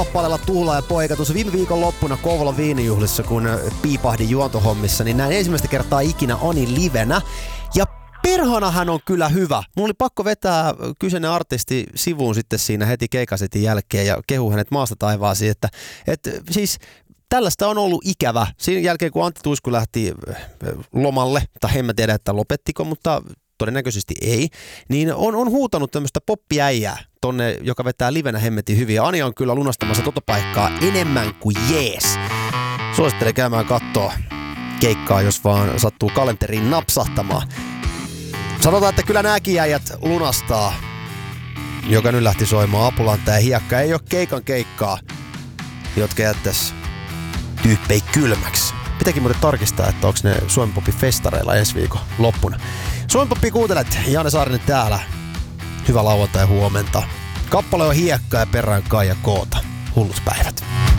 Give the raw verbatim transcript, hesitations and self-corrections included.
kappaleella Tuhla ja poika. Tuossa viime viikon loppuna Kouvolan viinijuhlissa, kun piipahdin juontohommissa, niin näin ensimmäistä kertaa ikinä Ani livenä. Ja perhana hän on kyllä hyvä. Mulla oli pakko vetää kyseinen artisti sivuun sitten siinä heti keikasetin jälkeen ja kehu hänet maasta taivaasiin, että, että siis tällaista on ollut ikävä. Siinä jälkeen, kun Antti Tuisku lähti lomalle, tai en mä tiedä, että lopettiko, mutta todennäköisesti ei, niin on, on huutanut tämmöistä poppiäijää tonne, joka vetää livenä hemmetin hyvin. Ja Anja on kyllä lunastamassa tota paikkaa enemmän kuin jees. Suosittelen käymään kattoo keikkaa, jos vaan sattuu kalenteriin napsahtamaan. Sanotaan, että kyllä nääkin äijät lunastaa, joka nyt lähti soimaan Apulanta ja Hiekka. Ei ole keikan keikkaa, jotka jättäisi tyyppei kylmäksi. Pitääkin muuten tarkistaa, että onko ne Suomen Popin festareilla ensi viikon loppuna. Suomen Popia kuuntelet, Janne Saarinen täällä. Hyvää lauantai huomenta. Kappale on Hiekka ja perään Kaija Koota. Hullut päivät.